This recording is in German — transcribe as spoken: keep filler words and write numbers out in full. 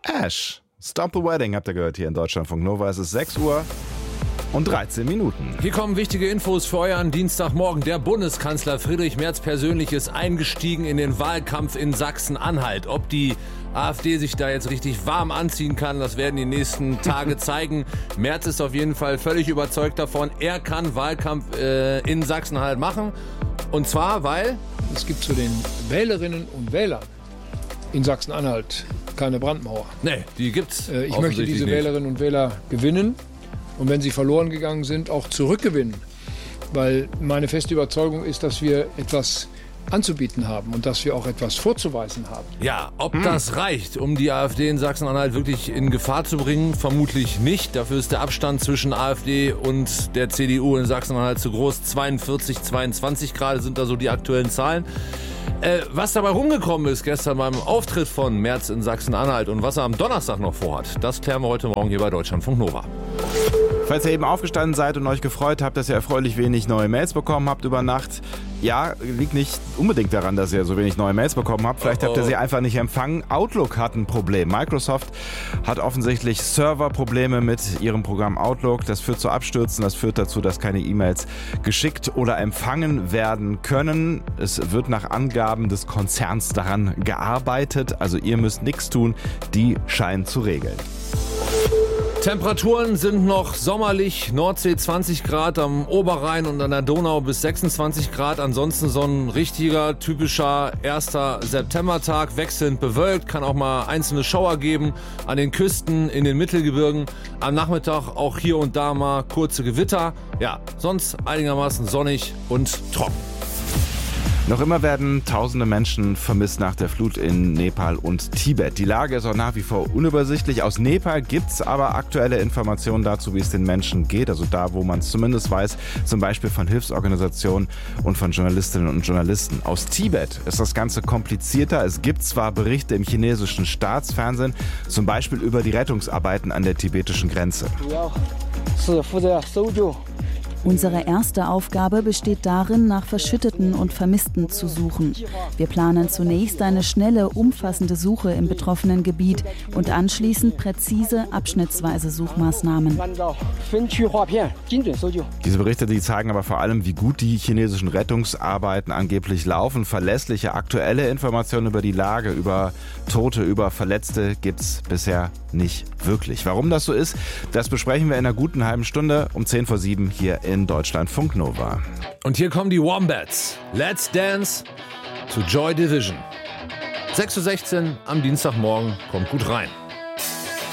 Ash. Stop the Wedding habt ihr gehört hier in Deutschlandfunk Nova. Es ist sechs Uhr und dreizehn Minuten. Hier kommen wichtige Infos für euren Dienstagmorgen. Der Bundeskanzler Friedrich Merz persönlich ist eingestiegen in den Wahlkampf in Sachsen-Anhalt. Ob die AfD sich da jetzt richtig warm anziehen kann, das werden die nächsten Tage zeigen. Merz ist auf jeden Fall völlig überzeugt davon, er kann Wahlkampf äh, in Sachsen-Anhalt machen. Und zwar, weil... Es gibt zu den Wählerinnen und Wählern in Sachsen-Anhalt keine Brandmauer. Nee, die gibt's. Äh, ich möchte diese nicht. Wählerinnen und Wähler gewinnen und wenn sie verloren gegangen sind, auch zurückgewinnen. Weil meine feste Überzeugung ist, dass wir etwas anzubieten haben und dass wir auch etwas vorzuweisen haben. Ja, ob hm. das reicht, um die AfD in Sachsen-Anhalt wirklich in Gefahr zu bringen, vermutlich nicht. Dafür ist der Abstand zwischen AfD und der C D U in Sachsen-Anhalt zu groß. zweiundvierzig, zweiundzwanzig gerade sind da so die aktuellen Zahlen. Äh, was dabei rumgekommen ist gestern beim Auftritt von Merz in Sachsen-Anhalt und was er am Donnerstag noch vorhat, das klären wir heute Morgen hier bei Deutschlandfunk Nova. Falls ihr eben aufgestanden seid und euch gefreut habt, dass ihr erfreulich wenig neue Mails bekommen habt über Nacht, ja, liegt nicht unbedingt daran, dass ihr so wenig neue Mails bekommen habt. Vielleicht oh oh. habt ihr sie einfach nicht empfangen. Outlook hat ein Problem. Microsoft hat offensichtlich Serverprobleme mit ihrem Programm Outlook. Das führt zu Abstürzen. Das führt dazu, dass keine E-Mails geschickt oder empfangen werden können. Es wird nach Angaben des Konzerns daran gearbeitet. Also ihr müsst nichts tun. Die scheinen zu regeln. Temperaturen sind noch sommerlich, Nordsee zwanzig Grad, am Oberrhein und an der Donau bis sechsundzwanzig Grad. Ansonsten so ein richtiger, typischer erster Septembertag, wechselnd bewölkt, kann auch mal einzelne Schauer geben an den Küsten, in den Mittelgebirgen. Am Nachmittag auch hier und da mal kurze Gewitter. Ja, sonst einigermaßen sonnig und trocken. Noch immer werden tausende Menschen vermisst nach der Flut in Nepal und Tibet. Die Lage ist auch nach wie vor unübersichtlich. Aus Nepal gibt's aber aktuelle Informationen dazu, wie es den Menschen geht. Also da, wo man es zumindest weiß, zum Beispiel von Hilfsorganisationen und von Journalistinnen und Journalisten. Aus Tibet ist das Ganze komplizierter. Es gibt zwar Berichte im chinesischen Staatsfernsehen, zum Beispiel über die Rettungsarbeiten an der tibetischen Grenze. Unsere erste Aufgabe besteht darin, nach Verschütteten und Vermissten zu suchen. Wir planen zunächst eine schnelle, umfassende Suche im betroffenen Gebiet und anschließend präzise, abschnittsweise Suchmaßnahmen. Diese Berichte, die zeigen aber vor allem, wie gut die chinesischen Rettungsarbeiten angeblich laufen. Verlässliche, aktuelle Informationen über die Lage, über Tote, über Verletzte gibt's bisher nicht wirklich. Warum das so ist, das besprechen wir in einer guten halben Stunde um zehn vor sieben hier in Deutschlandfunk Nova. Und hier kommen die Wombats. Let's Dance to Joy Division. sechs Uhr sechzehn am Dienstagmorgen. Kommt gut rein.